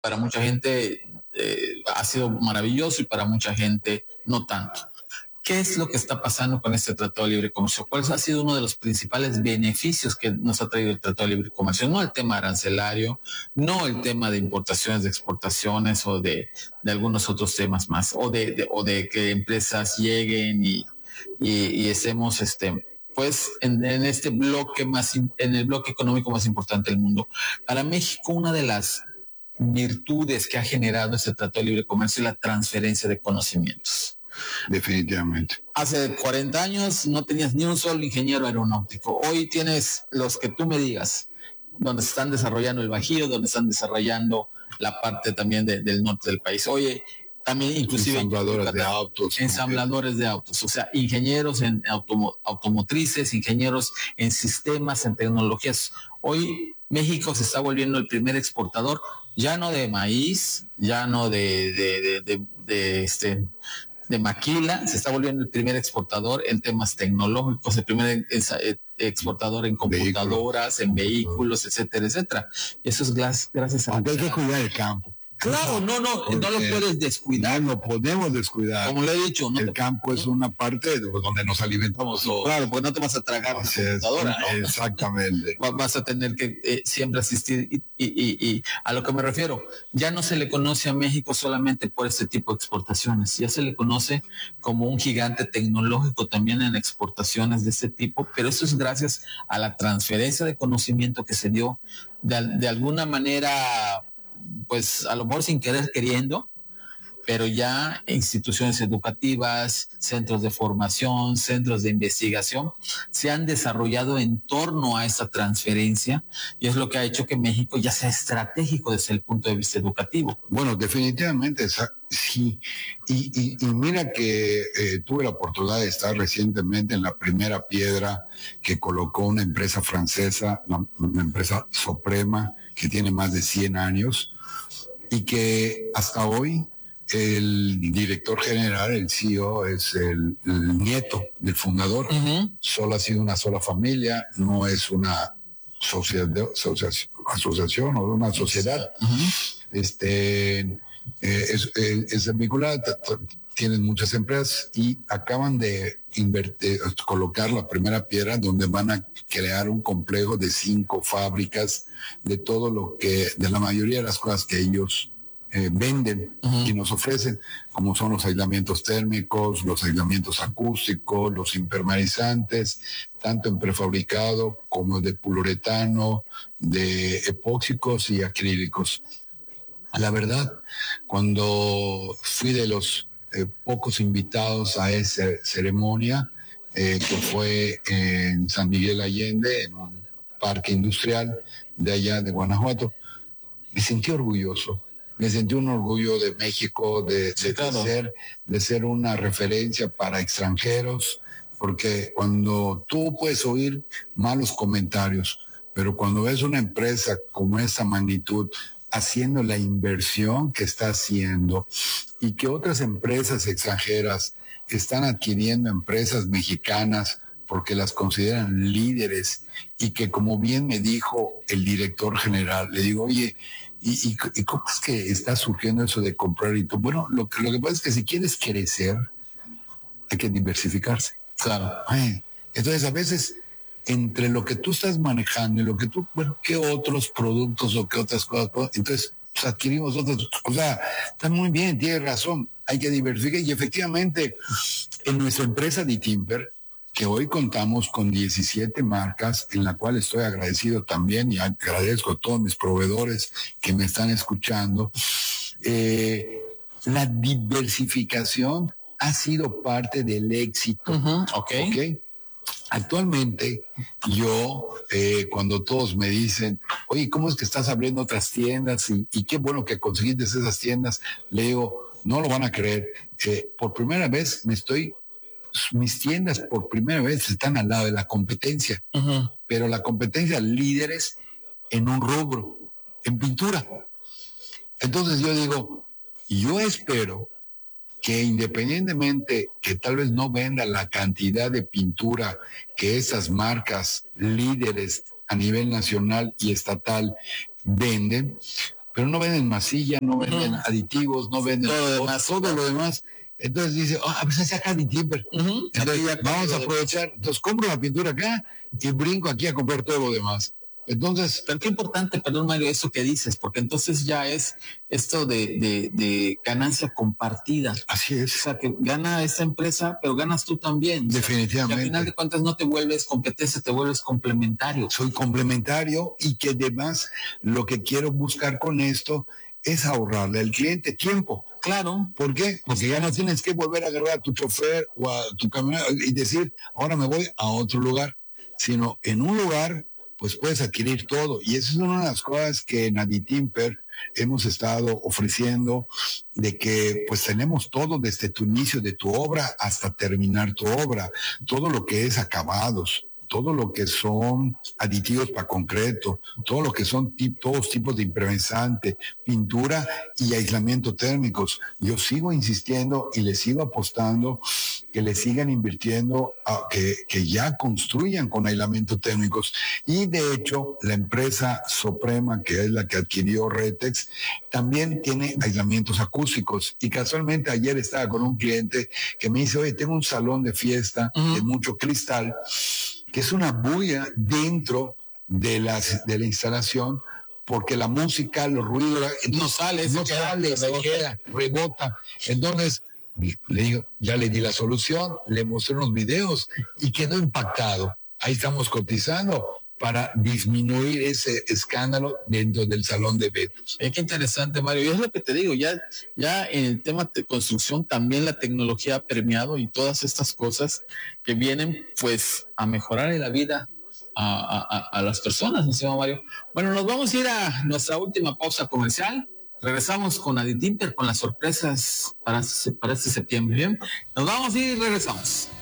para mucha gente ha sido maravilloso y para mucha gente no tanto. ¿Qué es lo que está pasando con este Tratado de Libre Comercio? ¿Cuál ha sido uno de los principales beneficios que nos ha traído el Tratado de Libre Comercio? No el tema arancelario, no el tema de importaciones, de exportaciones o de algunos otros temas más, o de que empresas lleguen y estemos pues en este bloque en el bloque económico más importante del mundo. Para México, una de las virtudes que ha generado este Tratado de Libre Comercio es la transferencia de conocimientos. Definitivamente. Hace 40 años no tenías ni un solo ingeniero aeronáutico. Hoy tienes los que tú me digas, donde se están desarrollando el Bajío, donde están desarrollando la parte también del norte del país. Oye, también inclusive ensambladores de autos. Ensambladores de autos, o sea, ingenieros en automotrices, ingenieros en sistemas, en tecnologías. Hoy México se está volviendo el primer exportador, ya no de maíz, ya no de maquila, se está volviendo el primer exportador en temas tecnológicos, el primer exportador en computadoras, en vehículos, etcétera, etcétera. Eso es gracias a... Aunque hay que cuidar el campo. Claro, no lo puedes descuidar. No lo podemos descuidar. Como le he dicho, el campo es una parte donde nos alimentamos. Claro, pues no te vas a tragar la computadora, ¿no? Exactamente. Vas a tener que siempre asistir. Y a lo que me refiero, ya no se le conoce a México solamente por este tipo de exportaciones, ya se le conoce como un gigante tecnológico también en exportaciones de este tipo, pero eso es gracias a la transferencia de conocimiento que se dio de alguna manera, pues a lo mejor sin querer queriendo, pero ya instituciones educativas, centros de formación, centros de investigación se han desarrollado en torno a esa transferencia y es lo que ha hecho que México ya sea estratégico desde el punto de vista educativo. Bueno, definitivamente sí. Y mira que tuve la oportunidad de estar recientemente en la primera piedra que colocó una empresa francesa, una empresa Soprema, que tiene más de 100 años y que hasta hoy el director general, el CEO, es el nieto del fundador. Uh-huh. Solo ha sido una sola familia, no es una asociación o una sociedad. Uh-huh. Es vinculada, tienen muchas empresas y acaban de colocar la primera piedra donde van a crear un complejo de 5 fábricas de todo lo que, de la mayoría de las cosas que ellos venden uh-huh. y nos ofrecen, como son los aislamientos térmicos, los aislamientos acústicos, los impermeabilizantes, tanto en prefabricado como de poliuretano, de epóxicos y acrílicos. La verdad, cuando fui de los pocos invitados a esa ceremonia, que fue en San Miguel Allende, en un parque industrial de allá de Guanajuato, me sentí orgulloso. Me sentí un orgullo de México, de ser una referencia para extranjeros, porque cuando tú puedes oír malos comentarios, pero cuando ves una empresa como esta magnitud haciendo la inversión que está haciendo y que otras empresas extranjeras están adquiriendo empresas mexicanas porque las consideran líderes y que, como bien me dijo el director general, le digo, oye, ¿Y cómo es que está surgiendo eso de comprar y todo? Bueno, lo que pasa es que si quieres crecer, hay que diversificarse. Claro. Entonces, a veces, entre lo que tú estás manejando y lo que tú, bueno, ¿qué otros productos o qué otras cosas? Entonces, pues, adquirimos otros. O sea, está muy bien, tienes razón, hay que diversificar. Y efectivamente, en nuestra empresa de Timber, que hoy contamos con 17 marcas, en la cual estoy agradecido también y agradezco a todos mis proveedores que me están escuchando. La diversificación ha sido parte del éxito. Uh-huh. Okay. Actualmente, yo, cuando todos me dicen, oye, ¿cómo es que estás abriendo otras tiendas? Y qué bueno que conseguiste esas tiendas. Le digo, no lo van a creer. Por primera vez mis tiendas por primera vez están al lado de la competencia, uh-huh. pero la competencia líderes en un rubro, en pintura. Entonces yo digo, yo espero que independientemente que tal vez no venda la cantidad de pintura que esas marcas líderes a nivel nacional y estatal venden, pero no venden masilla, no venden aditivos, no venden todo lo demás. Entonces dice, pues se saca mi timber. Entonces vamos a aprovechar. Entonces compro la pintura acá y brinco aquí a comprar todo lo demás. Entonces, pero qué importante, perdón Mario, eso que dices, porque entonces ya es esto de ganancia compartida. Así es. O sea, que gana esta empresa, pero ganas tú también. Definitivamente. O sea, que al final de cuentas no te vuelves competencia, te vuelves complementario. Soy complementario y que además lo que quiero buscar con esto es ahorrarle al cliente tiempo. Claro. ¿Por qué? Porque ya no tienes que volver a agarrar a tu chofer o a tu camioneta y decir, ahora me voy a otro lugar, sino en un lugar pues puedes adquirir todo. Y esa es una de las cosas que en Aditimper hemos estado ofreciendo, de que pues tenemos todo desde tu inicio de tu obra hasta terminar tu obra, todo lo que es acabados, todo lo que son aditivos para concreto, todo lo que son todos tipos de impermeabilizante, pintura y aislamiento térmicos. Yo sigo insistiendo y le sigo apostando que le sigan invirtiendo, que ya construyan con aislamiento térmicos. Y de hecho, la empresa Suprema, que es la que adquirió Retex, también tiene aislamientos acústicos. Y casualmente ayer estaba con un cliente que me dice, oye, tengo un salón de fiesta de mucho cristal, que es una bulla dentro de la instalación, porque la música, los ruidos, no sale, se queda, rebota. Entonces, le digo, ya le di la solución, le mostré unos videos y quedó impactado. Ahí estamos cotizando para disminuir ese escándalo dentro del salón de eventos. Qué interesante, Mario. Y es lo que te digo, ya en el tema de construcción también la tecnología ha permeado y todas estas cosas que vienen pues a mejorar la vida a las personas, mi estimado Mario. Bueno, nos vamos a ir a nuestra última pausa comercial. Regresamos con Aditimper con las sorpresas para este septiembre. Bien, nos vamos y regresamos.